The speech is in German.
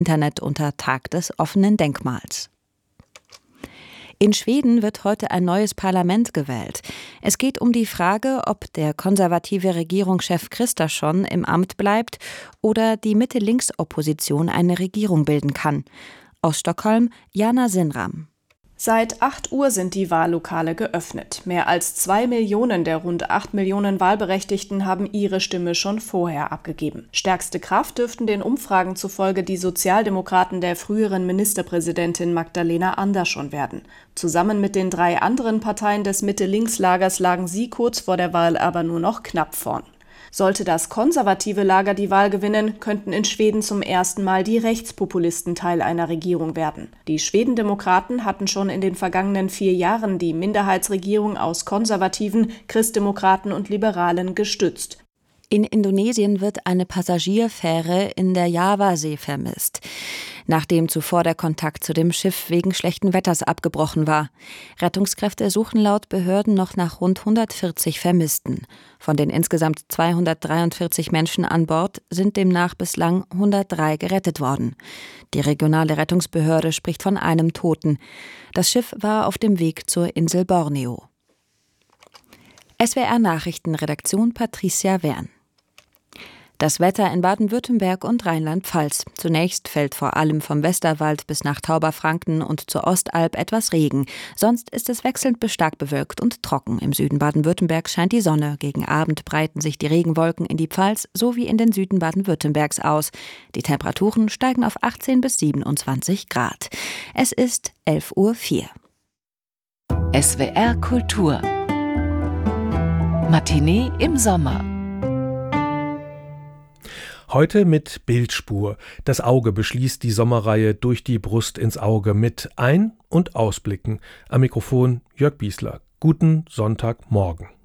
Internet unter Tag des offenen Denkmals. In Schweden wird heute ein neues Parlament gewählt. Es geht um die Frage, ob der konservative Regierungschef Kristersson im Amt bleibt oder die Mitte-Links-Opposition eine Regierung bilden kann. Aus Stockholm, Jana Sinram. Seit 8 Uhr sind die Wahllokale geöffnet. Mehr als 2 Millionen der rund 8 Millionen Wahlberechtigten haben ihre Stimme schon vorher abgegeben. Stärkste Kraft dürften den Umfragen zufolge die Sozialdemokraten der früheren Ministerpräsidentin Magdalena Andersson werden. Zusammen mit den 3 anderen Parteien des Mitte-Links-Lagers lagen sie kurz vor der Wahl aber nur noch knapp vorn. Sollte das konservative Lager die Wahl gewinnen, könnten in Schweden zum ersten Mal die Rechtspopulisten Teil einer Regierung werden. Die Schwedendemokraten hatten schon in den vergangenen 4 Jahren die Minderheitsregierung aus Konservativen, Christdemokraten und Liberalen gestützt. In Indonesien wird eine Passagierfähre in der Javasee vermisst, nachdem zuvor der Kontakt zu dem Schiff wegen schlechten Wetters abgebrochen war. Rettungskräfte suchen laut Behörden noch nach rund 140 Vermissten. Von den insgesamt 243 Menschen an Bord sind demnach bislang 103 gerettet worden. Die regionale Rettungsbehörde spricht von einem Toten. Das Schiff war auf dem Weg zur Insel Borneo. SWR-Nachrichtenredaktion Patricia Wern. Das Wetter in Baden-Württemberg und Rheinland-Pfalz. Zunächst fällt vor allem vom Westerwald bis nach Tauberfranken und zur Ostalb etwas Regen. Sonst ist es wechselnd bis stark bewölkt und trocken. Im Süden Baden-Württembergs scheint die Sonne. Gegen Abend breiten sich die Regenwolken in die Pfalz sowie in den Süden Baden-Württembergs aus. Die Temperaturen steigen auf 18 bis 27 Grad. Es ist 11:04 Uhr. SWR Kultur. Matinee im Sommer. Heute mit Bildspur. Das Auge beschließt die Sommerreihe Durch die Brust ins Auge mit Ein- und Ausblicken. Am Mikrofon Jörg Biesler. Guten Sonntagmorgen.